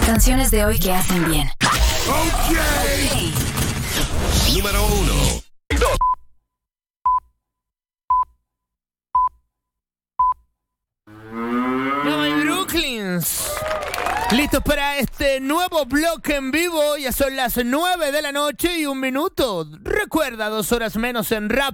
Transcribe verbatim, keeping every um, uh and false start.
Canciones de hoy que hacen bien. Okay. Número uno. Dos. Nueva Brooklyns. Listos para este nuevo bloque en vivo. Ya son las nueve de la noche y un minuto. Recuerda, dos horas menos en rap